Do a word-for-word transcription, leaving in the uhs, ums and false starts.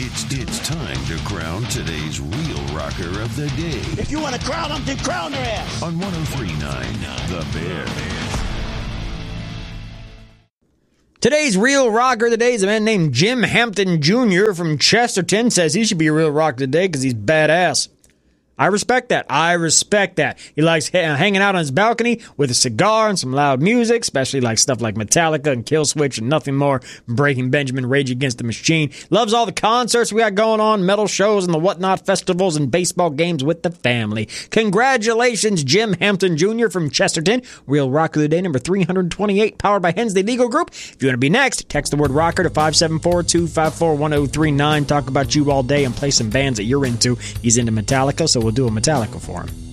It's it's time to crown today's real rocker of the day. If you want to crown them, then crown their ass. On one oh three point nine, The Bear. Today's real rocker of the day is a man named Jim Hampton Junior from Chesterton. Says he should be a real rocker today because he's badass. I respect that. I respect that. He likes ha- hanging out on his balcony with a cigar and some loud music, especially like stuff like Metallica and Killswitch and nothing more. Breaking Benjamin, Rage Against the Machine. Loves all the concerts we got going on, metal shows and the whatnot festivals and baseball games with the family. Congratulations, Jim Hampton Junior from Chesterton. Real Rocker of the Day number three hundred twenty-eight, powered by Hensley Legal Group. If you want to be next, text the word rocker to five seven four, two five four, one oh three nine. Talk about you all day and play some bands that you're into. He's into Metallica, so we'll do a Metallica for him.